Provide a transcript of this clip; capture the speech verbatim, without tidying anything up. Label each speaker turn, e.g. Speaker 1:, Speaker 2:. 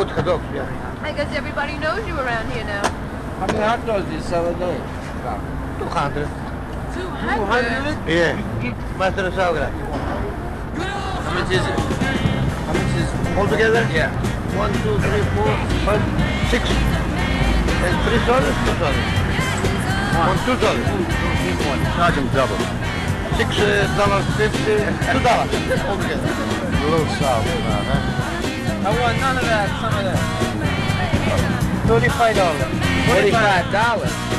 Speaker 1: good hot dogs, yeah.
Speaker 2: I guess everybody knows you around here now.
Speaker 3: How many hot dogs do you sell a day?
Speaker 1: two hundred.
Speaker 2: Two
Speaker 3: Two
Speaker 2: hundred?
Speaker 3: hundred?
Speaker 1: Yeah. Master of Sagra.
Speaker 3: How much is it? How much is it?
Speaker 1: All together?
Speaker 3: Yeah.
Speaker 1: One, two, three, four, five, six. And three dollars, two dollars. One, two dollars.
Speaker 3: One. Charge him double.
Speaker 1: Six uh, dollars fifty, two dollars all together.
Speaker 3: A little soft, man, huh? I want none of that, some of that. Thirty-five dollars. Thirty-five dollars.